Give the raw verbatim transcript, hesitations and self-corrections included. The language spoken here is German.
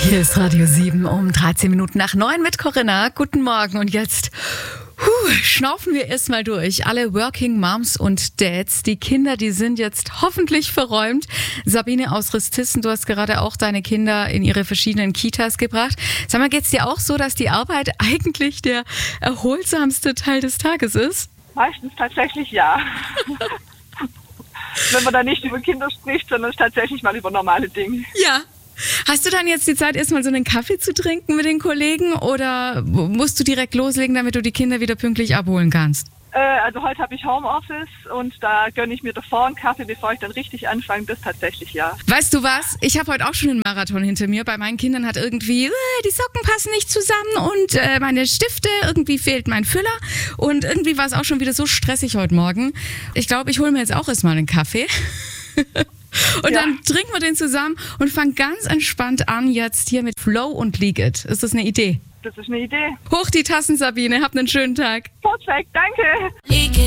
Hier ist Radio sieben um dreizehn Minuten nach neun mit Corinna. Guten Morgen und jetzt huh, schnaufen wir erstmal durch. Alle Working Moms und Dads, die Kinder, die sind jetzt hoffentlich verräumt. Sabine aus Ristissen, du hast gerade auch deine Kinder in ihre verschiedenen Kitas gebracht. Sag mal, geht's dir auch so, dass die Arbeit eigentlich der erholsamste Teil des Tages ist? Meistens tatsächlich ja. Wenn man da nicht über Kinder spricht, sondern tatsächlich mal über normale Dinge. Ja. Hast du dann jetzt die Zeit, erstmal so einen Kaffee zu trinken mit den Kollegen oder musst du direkt loslegen, damit du die Kinder wieder pünktlich abholen kannst? Äh, also heute habe ich Homeoffice und da gönne ich mir davor einen Kaffee, bevor ich dann richtig anfange. Das tatsächlich ja. Weißt du was? Ich habe heute auch schon einen Marathon hinter mir. Bei meinen Kindern hat irgendwie, äh, die Socken passen nicht zusammen und äh, meine Stifte, irgendwie fehlt mein Füller. Und irgendwie war es auch schon wieder so stressig heute Morgen. Ich glaube, ich hole mir jetzt auch erstmal einen Kaffee. Und ja. Dann trinken wir den zusammen und fangen ganz entspannt an jetzt hier mit Flow und Leak It. Ist das eine Idee? Das ist eine Idee. Hoch die Tassen, Sabine. Habt einen schönen Tag. Perfekt, danke.